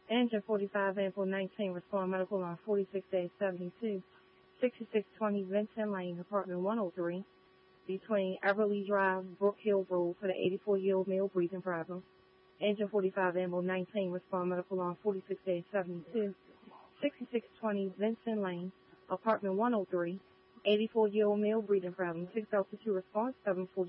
Engine 45, Ample 19, respond medical on 46-72, 6620 Vincent Lane, apartment 103, between Everly Drive, Brook Hill Road for the 84-year-old male breathing problem. Engine 45, Ample 19, respond medical on 46-72, 6620 Vincent Lane, apartment 103, 84-year-old male breathing problem. 6 Delta 2 response, 740.